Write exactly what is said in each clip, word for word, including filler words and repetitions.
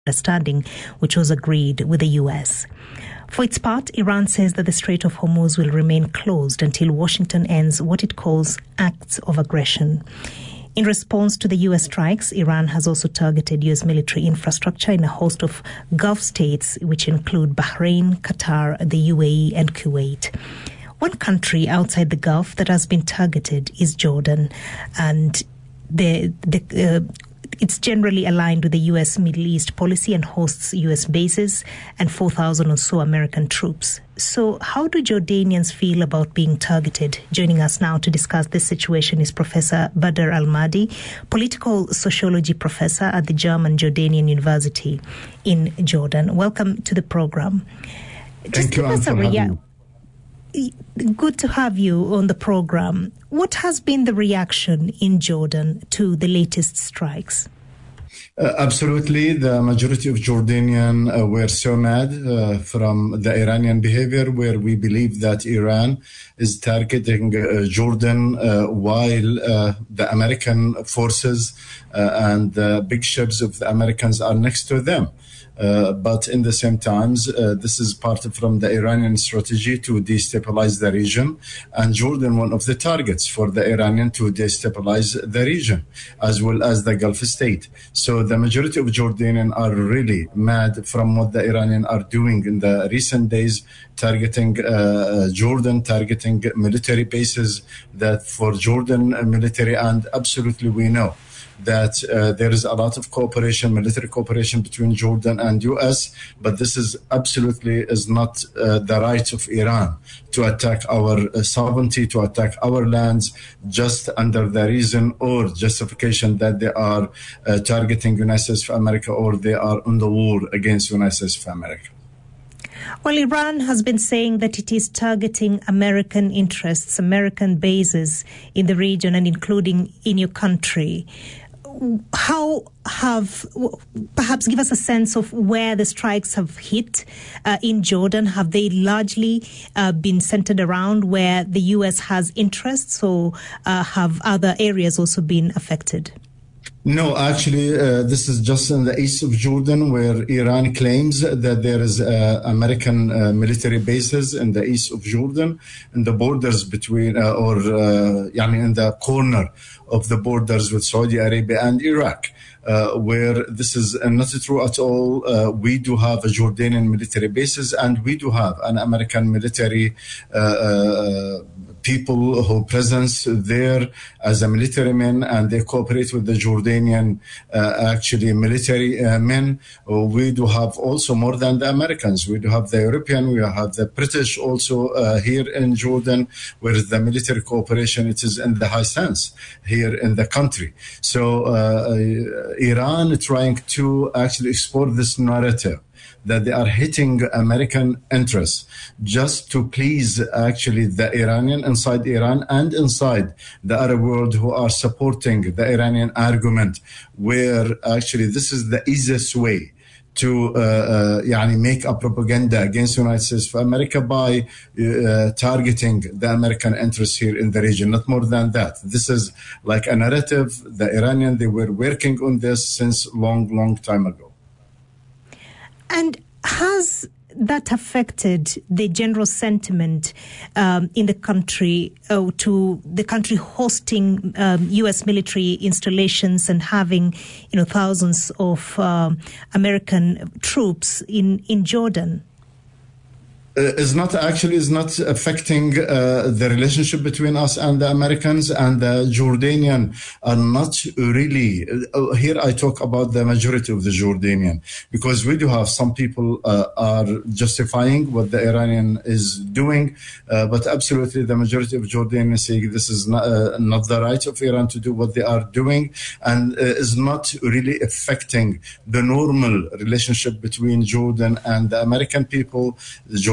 understanding, which was agreed with the U S. For its part, Iran says that the Strait of Hormuz will remain closed until Washington ends what it calls acts of aggression. In response to the U S strikes, Iran has also targeted U S military infrastructure in a host of Gulf states, which include Bahrain, Qatar, the U A E, and Kuwait. One country outside the Gulf that has been targeted is Jordan, and the the uh, it's generally aligned with the U S Middle East policy and hosts U S bases and four thousand or so American troops. So how do Jordanians feel about being targeted? Joining us now to discuss this situation is Professor Badr Al-Mahdi, political sociology professor at the German Jordanian University in Jordan. Welcome to the program. Thank Just you, Anne, for having me. Good to have you on the program. What has been the reaction in Jordan to the latest strikes? Uh, absolutely. The majority of Jordanians uh, were so mad uh, from the Iranian behavior, where we believe that Iran is targeting uh, Jordan uh, while uh, the American forces uh, and the big ships of the Americans are next to them. Uh, but in the same times, uh, this is part of, from the Iranian strategy to destabilize the region, and Jordan one of the targets for the Iranian to destabilize the region, as well as the Gulf state. So the majority of Jordanians are really mad from what the Iranians are doing in the recent days, targeting uh, Jordan, targeting military bases that for Jordan military, and absolutely we know that uh, there is a lot of cooperation, military cooperation between Jordan and U S, but this is absolutely is not uh, the right of Iran to attack our uh, sovereignty, to attack our lands, just under the reason or justification that they are uh, targeting United States of America or they are on the war against United States of America. Well, Iran has been saying that it is targeting American interests, American bases in the region and including in your country. How have, perhaps give us a sense of where the strikes have hit uh, in Jordan. Have they largely uh, been centered around where the U S has interests, or uh, have other areas also been affected? No, actually, uh, this is just in the east of Jordan, where Iran claims that there is uh, American uh, military bases in the east of Jordan, in the borders between, uh, or uh, يعني in the corner of the borders with Saudi Arabia and Iraq. Uh, where this is not true at all. Uh, we do have a Jordanian military bases, and we do have an American military uh, uh, people who presence there as a military men, and they cooperate with the Jordanian uh, actually military uh, men. Uh, we do have also more than the Americans. We do have the European, we have the British also uh, here in Jordan, where the military cooperation, it is in the high sense here in the country. So uh, Iran trying to actually export this narrative that they are hitting American interests just to please actually the Iranian inside Iran and inside the Arab world who are supporting the Iranian argument, where actually this is the easiest way to uh, uh, يعني make a propaganda against the United States of America by uh, targeting the American interests here in the region. Not more than that. This is like a narrative. The Iranian, they were working on this since long, long time ago. And has that affected the general sentiment um, in the country uh, to the country hosting um, U S military installations and having, you know, thousands of um, American troops in, in Jordan? Uh, is not actually is not affecting uh, the relationship between us and the Americans, and the Jordanian are not really uh, here. I talk about the majority of the Jordanian, because we do have some people uh, are justifying what the Iranian is doing, uh, but absolutely the majority of Jordanians say this is not, uh, not the right of Iran to do what they are doing, and uh, is not really affecting the normal relationship between Jordan and the American people. The Jordan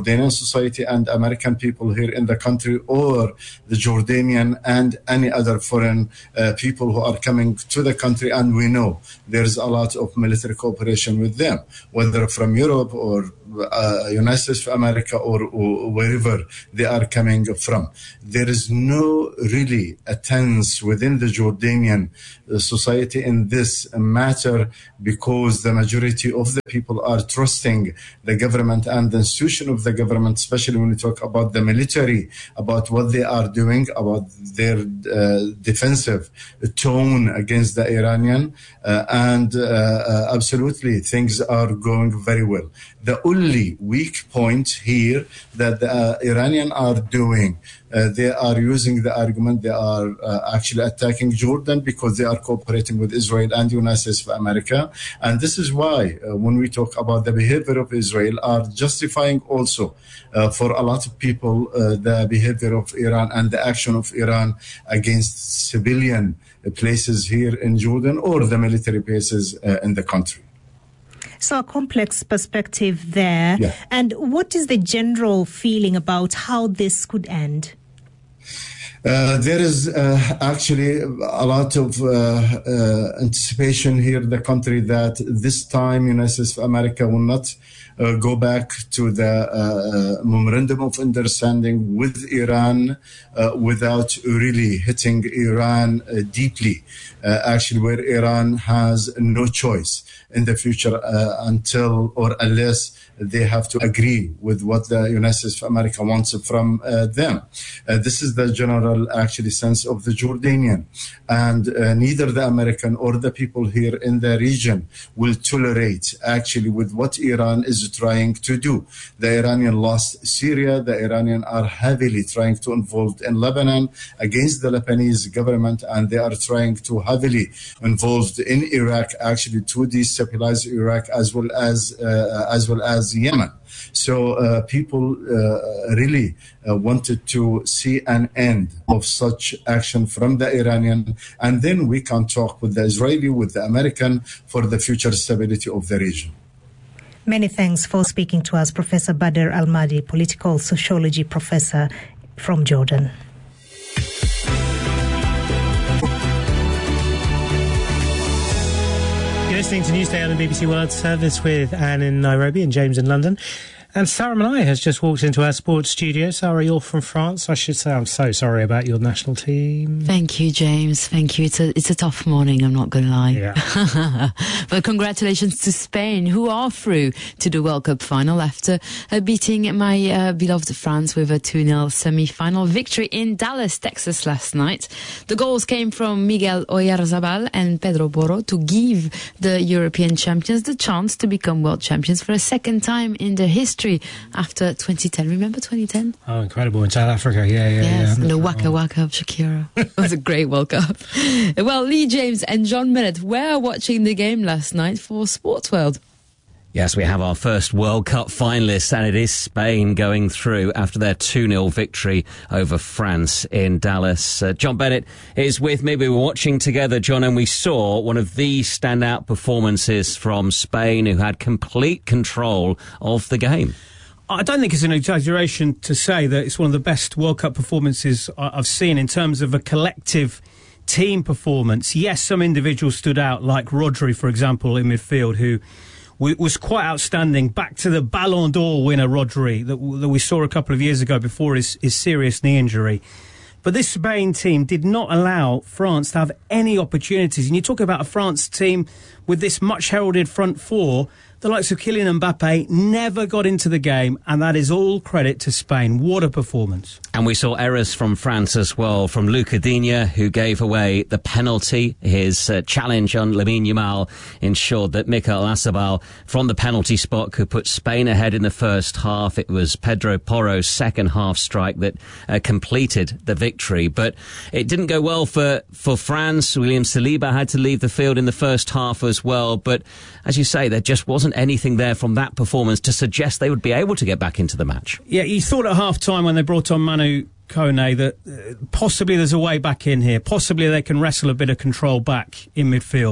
Jordanian society and American people here in the country, or the Jordanian and any other foreign uh, people who are coming to the country. And we know there's a lot of military cooperation with them, whether from Europe or uh, United States of America or, or wherever they are coming from. There is no really a tense within the Jordanian uh, society in this matter, because the majority of the people are trusting the government and the institution of the government, especially when we talk about the military, about what they are doing, about their uh, defensive tone against the Iranian, uh, and uh, uh, absolutely things are going very well. The only weak point here that the uh, Iranian are doing, uh, they are using the argument they are uh, actually attacking Jordan because they are cooperating with Israel and the United States of America. And this is why uh, when we talk about the behavior of Israel, are justifying also uh, for a lot of people uh, the behavior of Iran and the action of Iran against civilian places here in Jordan or the military bases uh, in the country. So a complex perspective there. Yeah. And what is the general feeling about how this could end? Uh, there is uh, actually a lot of uh, uh, anticipation here in the country that this time United States of America will not uh, go back to the uh, memorandum of understanding with Iran uh, without really hitting Iran uh, deeply, uh, actually where Iran has no choice in the future uh, until or unless they have to agree with what the United States of America wants from uh, them. Uh, this is the general actually sense of the Jordanian. And uh, neither the American or the people here in the region will tolerate actually with what Iran is trying to do. The Iranian lost Syria. The Iranian are heavily trying to involve in Lebanon against the Lebanese government, and they are trying to heavily involved in Iraq actually to destabilize Iraq as well as uh, as well as Yemen. So uh, people uh, really uh, wanted to see an end of such action from the Iranian, and then we can talk with the Israeli, with the American for the future stability of the region. Many thanks for speaking to us, Professor Badr Al-Mahdi, political sociology professor from Jordan. You're listening to Newsday on the B B C World Service with Anne in Nairobi and James in London. And Sarah Manai has just walked into our sports studio. Sarah, you're from France. I should say I'm so sorry about your national team. Thank you, James. Thank you. It's a it's a tough morning, I'm not going to lie. Yeah. But congratulations to Spain, who are through to the World Cup final after uh, beating my uh, beloved France with a two nil semi-final victory in Dallas, Texas last night. The goals came from Miguel Oyarzabal and Pedro Porro to give the European champions the chance to become world champions for a second time in their history after twenty ten. Remember twenty ten? Oh, incredible. In South Africa. Yeah, yeah, yes, yeah. the Waka Waka of Shakira. It was a great World Cup. Well, Lee James and John Millett were watching the game last night for Sports World. Yes, we have our first World Cup finalists, and it is Spain going through after their two nil victory over France in Dallas. Uh, John Bennett is with me. We were watching together, John, and we saw one of the standout performances from Spain, who had complete control of the game. I don't think it's an exaggeration to say that it's one of the best World Cup performances I've seen in terms of a collective team performance. Yes, some individuals stood out, like Rodri, for example, in midfield, who was quite outstanding. Back to the Ballon d'Or winner, Rodri, that, that we saw a couple of years ago before his, his serious knee injury. But this Spain team did not allow France to have any opportunities. And you talk about a France team with this much heralded front four. The likes of Kylian Mbappe never got into the game, and that is all credit to Spain. What a performance. And we saw errors from France as well, from Luca Digne, who gave away the penalty. His uh, challenge on Lamine Yamal ensured that Mikel Oyarzabal, from the penalty spot, could put Spain ahead in the first half. It was Pedro Porro's second half strike that uh, completed the victory. But it didn't go well for, for France. William Saliba had to leave the field in the first half as well. But as you say, there just wasn't anything there from that performance to suggest they would be able to get back into the match. Yeah, you thought at half-time when they brought on Manu Kone that uh, possibly there's a way back in here. Possibly they can wrestle a bit of control back in midfield.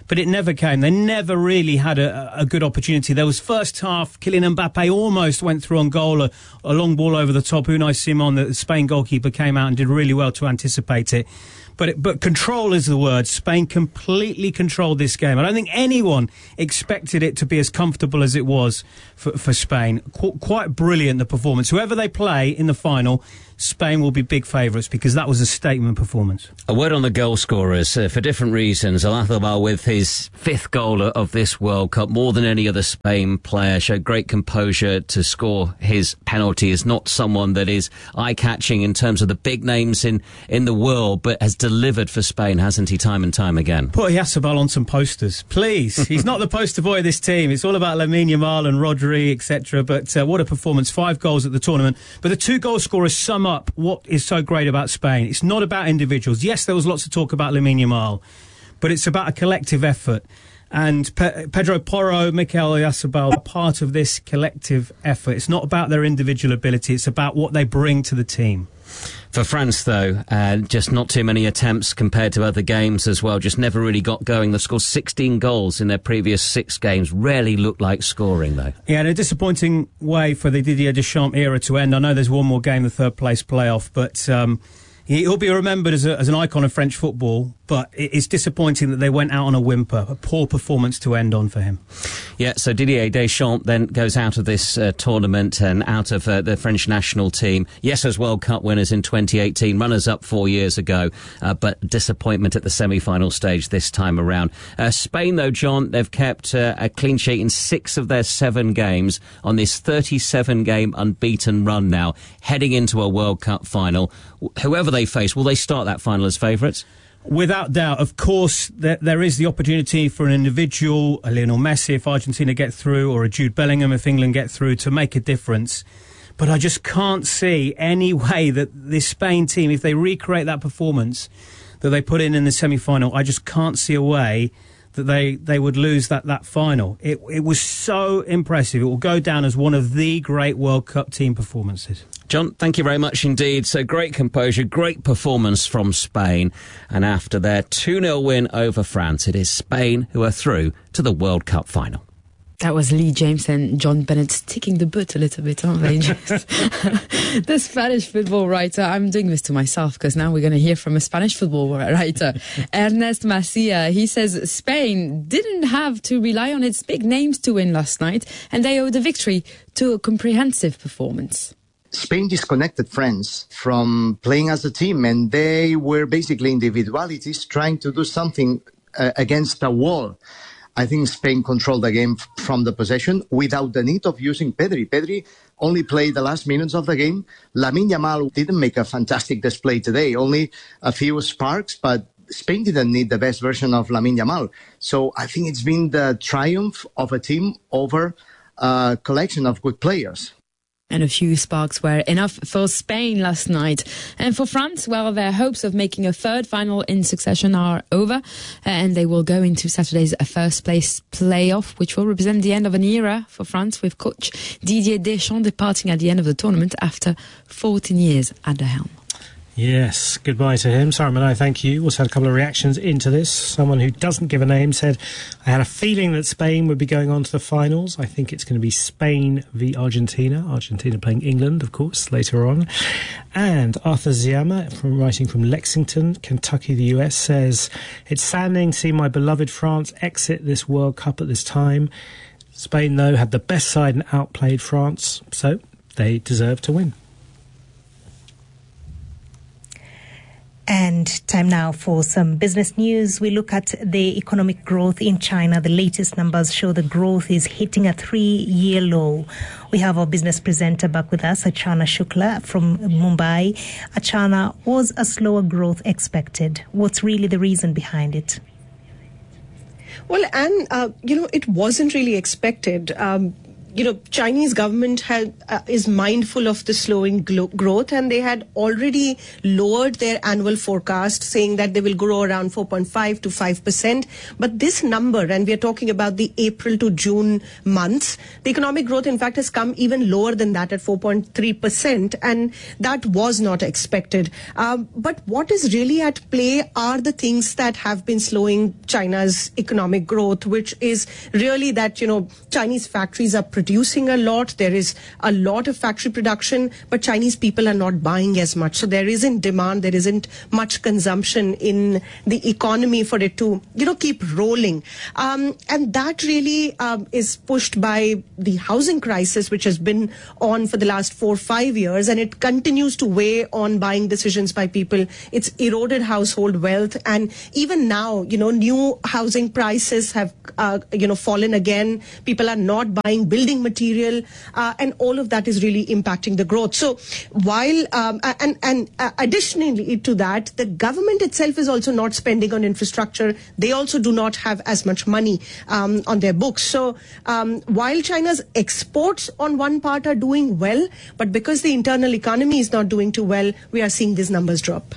but it never came. They never really had a, a good opportunity. There was first half, Kylian Mbappe almost went through on goal, a, a long ball over the top. Unai Simon, the Spain goalkeeper, came out and did really well to anticipate it. But it, but control is the word. Spain completely controlled this game. I don't think anyone expected it to be as comfortable as it was for, for Spain. Qu- quite brilliant, the performance. Whoever they play in the final, Spain will be big favourites because that was a statement performance. A word on the goal scorers. Uh, for different reasons, Oyarzabal, with his fifth goal of this World Cup, more than any other Spain player, showed great composure to score his penalty. Is not someone that is eye-catching in terms of the big names in, in the world, but has delivered for Spain, hasn't he, time and time again? Put Oyarzabal on some posters, please. He's not the poster boy of this team. It's all about Lamine Yamal and Rodri, et cetera. But uh, what a performance. Five goals at the tournament. But the two goal scorers sum up what is so great about Spain. It's not about individuals. Yes, there was lots of talk about Lamine Yamal, but it's about a collective effort. And Pe- Pedro Porro, Mikel Oyarzabal are part of this collective effort. It's not about their individual ability. It's about what they bring to the team. For France, though, uh, just not too many attempts compared to other games as well. Just never really got going. They've scored sixteen goals in their previous six games. Rarely looked like scoring, though. Yeah, in a disappointing way for the Didier Deschamps era to end. I know there's one more game, the third place playoff, but um, he'll be remembered as, a, as an icon of French football. But it's disappointing that they went out on a whimper. A poor performance to end on for him. Yeah, so Didier Deschamps then goes out of this uh, tournament and out of uh, the French national team. Yes, as World Cup winners in twenty eighteen, runners-up four years ago, uh, but disappointment at the semi-final stage this time around. Uh, Spain, though, John, they've kept uh, a clean sheet in six of their seven games on this thirty-seven game unbeaten run now, heading into a World Cup final. Whoever they face, will they start that final as favourites? Without doubt, of course, there, there is the opportunity for an individual, a Lionel Messi if Argentina get through, or a Jude Bellingham if England get through, to make a difference. But I just can't see any way that this Spain team, if they recreate that performance that they put in in the semi-final, I just can't see a way that they, they would lose that, that final. It, it was so impressive. It will go down as one of the great World Cup team performances. John, thank you very much indeed. So great composure, great performance from Spain. And after their two nil win over France, it is Spain who are through to the World Cup final. That was Lee James and John Bennett sticking the butt a little bit, aren't they? Just the Spanish football writer. I'm doing this to myself because now we're going to hear from a Spanish football writer, Ernest Macia. He says Spain didn't have to rely on its big names to win last night, and they owe the victory to a comprehensive performance. Spain disconnected France from playing as a team, and they were basically individualities trying to do something uh, against a wall. I think Spain controlled the game from the possession without the need of using Pedri. Pedri only played the last minutes of the game. Lamine Yamal didn't make a fantastic display today, only a few sparks, but Spain didn't need the best version of Lamine Yamal. So I think it's been the triumph of a team over a collection of good players. And a few sparks were enough for Spain last night. And for France, well, their hopes of making a third final in succession are over. And they will go into Saturday's first place playoff, which will represent the end of an era for France, with coach Didier Deschamps departing at the end of the tournament after fourteen years at the helm. Yes, goodbye to him. Simon and I thank you. Also had a couple of reactions into this. Someone who doesn't give a name said, I had a feeling that Spain would be going on to the finals. I think it's going to be Spain v Argentina. Argentina playing England, of course, later on. And Arthur Ziama, from writing from Lexington, Kentucky, the U S, says, it's saddening to see my beloved France exit this World Cup at this time. Spain, though, had the best side and outplayed France, so they deserve to win. And time now for some business news. We look at the economic growth in China. The latest numbers show the growth is hitting a three-year low. We have our business presenter back with us, Achana Shukla from Mumbai. Achana, was a slower growth expected? What's really the reason behind it? Well, Anne, uh, you know, it wasn't really expected. Um, you know, Chinese government had, uh, is mindful of the slowing glo- growth, and they had already lowered their annual forecast, saying that they will grow around four point five to five percent. But this number, and we are talking about the April to June months, the economic growth, in fact, has come even lower than that at four point three percent, and that was not expected. Um, but what is really at play are the things that have been slowing China's economic growth, which is really that, you know, Chinese factories are producing a lot. There is a lot of factory production, but Chinese people are not buying as much. So there isn't demand, there isn't much consumption in the economy for it to, you know, keep rolling. Um, and that really um, is pushed by the housing crisis, which has been on for the last four or five years, and it continues to weigh on buying decisions by people. It's eroded household wealth, and even now, you know, new housing prices have, uh, you know, fallen again. People are not buying building material, uh, and all of that is really impacting the growth. So while, um, and, and uh, additionally to that, the government itself is also not spending on infrastructure. They also do not have as much money um, on their books. So um, while China's exports on one part are doing well, but because the internal economy is not doing too well, we are seeing these numbers drop.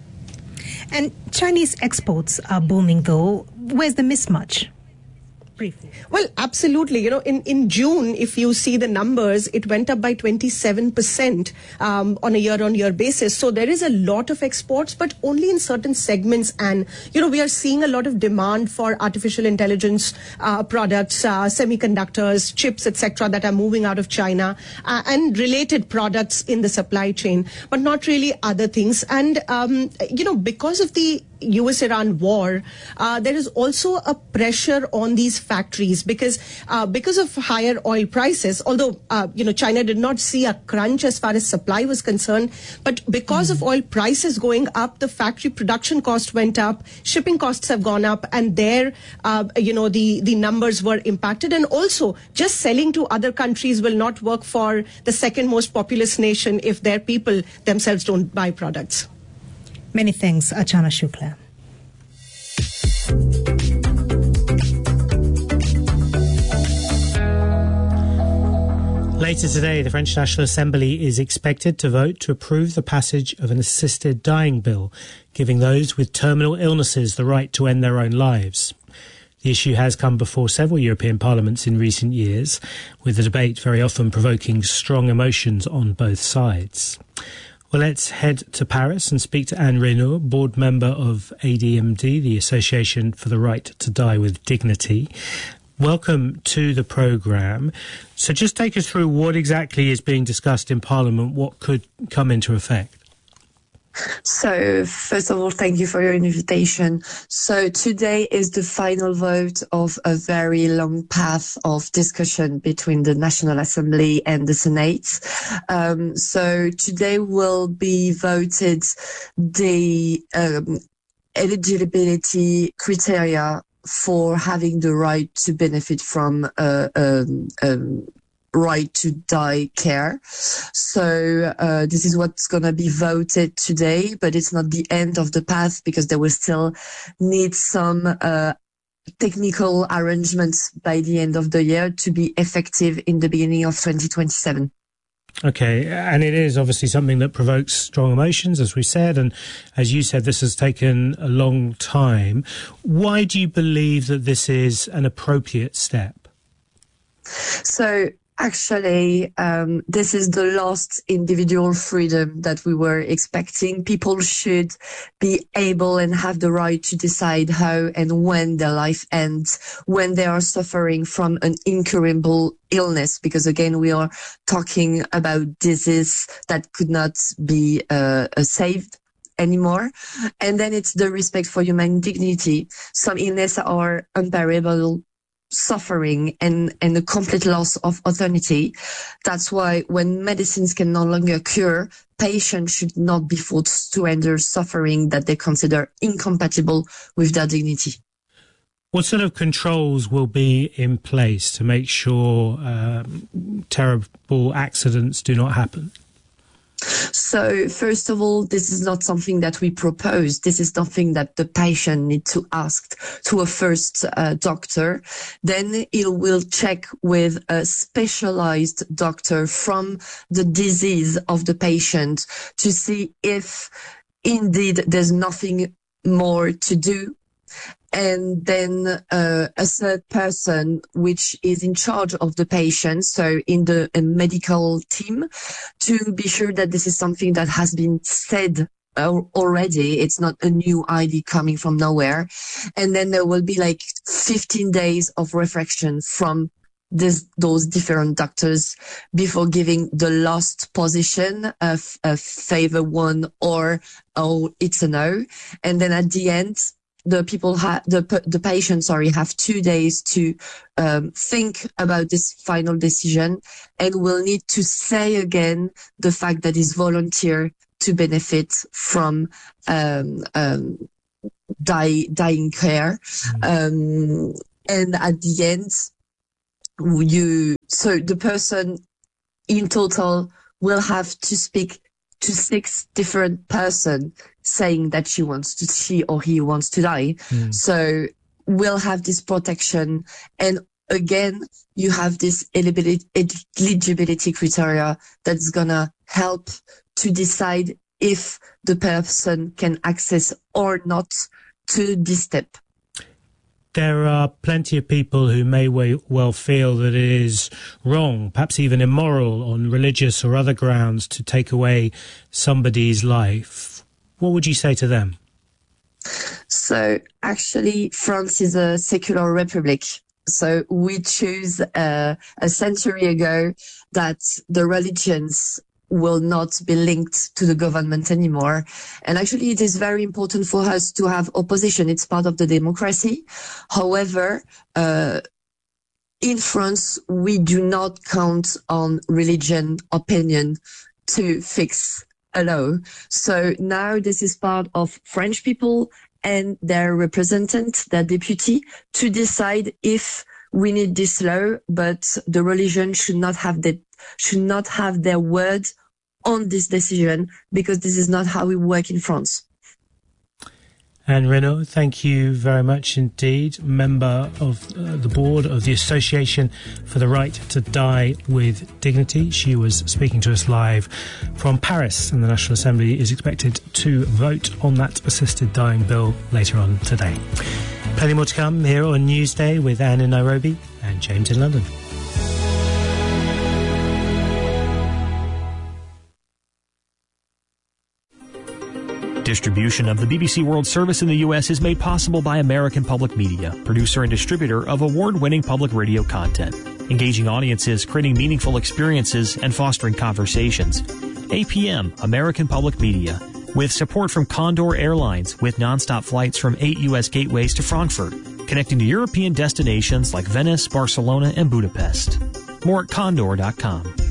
And Chinese exports are booming, though. Where's the mismatch? Briefly. Well, absolutely. You know, in, in June, if you see the numbers, it went up by twenty-seven percent um, on a year-on-year basis. So there is a lot of exports, but only in certain segments. And, you know, we are seeing a lot of demand for artificial intelligence uh, products, uh, semiconductors, chips, et cetera, that are moving out of China uh, and related products in the supply chain, but not really other things. And, um, you know, because of the U S Iran war, uh, there is also a pressure on these factories because uh, because of higher oil prices, although, uh, you know, China did not see a crunch as far as supply was concerned, but because mm. of oil prices going up, the factory production cost went up, shipping costs have gone up, and there, uh, you know, the, the numbers were impacted. And also, just selling to other countries will not work for the second most populous nation if their people themselves don't buy products. Many thanks, Archana Shukla. Later today, the French National Assembly is expected to vote to approve the passage of an assisted dying bill, giving those with terminal illnesses the right to end their own lives. The issue has come before several European parliaments in recent years, with the debate very often provoking strong emotions on both sides. Well, let's head to Paris and speak to Anne Reynaud, board member of A D M D, the Association for the Right to Die with Dignity. Welcome to the programme. So just take us through what exactly is being discussed in Parliament, what could come into effect. So, first of all, thank you for your invitation. So today is the final vote of a very long path of discussion between the National Assembly and the Senate. Um, so today will be voted the um, eligibility criteria for having the right to benefit from uh, um, um, right to die care. So uh, this is what's going to be voted today, but it's not the end of the path because there will still need some uh, technical arrangements by the end of the year to be effective in the beginning of twenty twenty-seven. Okay, and it is obviously something that provokes strong emotions, as we said, and as you said, this has taken a long time. Why do you believe that this is an appropriate step? So actually, um, this is the last individual freedom that we were expecting. People should be able and have the right to decide how and when their life ends, when they are suffering from an incurable illness, because again, we are talking about disease that could not be uh, saved anymore. And then it's the respect for human dignity. Some illnesses are unbearable suffering and, and a complete loss of autonomy. That's why when medicines can no longer cure, patients should not be forced to endure suffering that they consider incompatible with their dignity. What sort of controls will be in place to make sure um, terrible accidents do not happen? So first of all, this is not something that we propose. This is something that the patient needs to ask to a first uh, doctor. Then he will check with a specialized doctor from the disease of the patient to see if indeed there's nothing more to do. And then uh, a third person which is in charge of the patient, so in the uh, medical team, to be sure that this is something that has been said uh, already. It's not a new idea coming from nowhere. And then there will be like fifteen days of reflection from this, those different doctors before giving the last position of a favor one or, oh, it's a no. And then at the end, the people have the the patient sorry have two days to um, think about this final decision, and will need to say again the fact that he's volunteer to benefit from um, um, die, dying care, mm-hmm. um, and at the end, you so the person in total will have to speak to six different person saying that she wants to, she or he wants to die. Mm. So we'll have this protection. And again, you have this eligibility criteria that's gonna help to decide if the person can access or not to this step. There are plenty of people who may well feel that it is wrong, perhaps even immoral on religious or other grounds to take away somebody's life. What would you say to them? So actually, France is a secular republic. So we choose uh, a century ago that the religions will not be linked to the government anymore. And actually, it is very important for us to have opposition. It's part of the democracy. However, uh, in France, we do not count on religion opinion to fix a law. So now this is part of French people and their representative, their deputy, to decide if we need this law, but the religion should not have the should not have their word on this decision, because this is not how we work in France. Anne Reynaud, thank you very much indeed. Member of uh, the board of the Association for the Right to Die with Dignity. She was speaking to us live from Paris, and the National Assembly is expected to vote on that assisted dying bill later on today. Plenty more to come here on Newsday with Anne in Nairobi and James in London. Distribution of the B B C World Service in the U S is made possible by American Public Media, producer and distributor of award-winning public radio content, engaging audiences, creating meaningful experiences, and fostering conversations. A P M, American Public Media, with support from Condor Airlines, with nonstop flights from eight U S gateways to Frankfurt, connecting to European destinations like Venice, Barcelona, and Budapest. More at condor dot com.